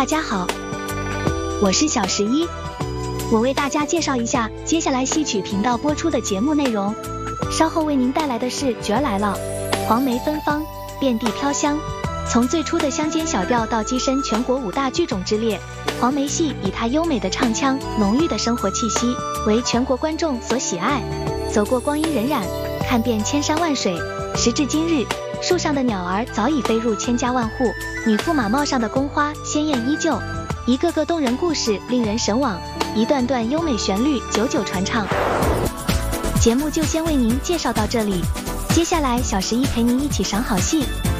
大家好，我是小11，我为大家介绍一下接下来戏曲频道播出的节目内容。稍后为您带来的是角儿来了，黄梅芬芳，遍地飘香。从最初的乡间小调到跻身全国5大剧种之列，黄梅戏以它优美的唱腔、浓郁的生活气息，为全国观众所喜爱。走过光阴荏苒，看遍千山万水，时至今日，树上的鸟儿早已飞入千家万户，女妇马帽上的宫花鲜艳依旧，一个个动人故事令人神往，一段段优美旋律久久传唱。节目就先为您介绍到这里，接下来小11陪您一起赏好戏。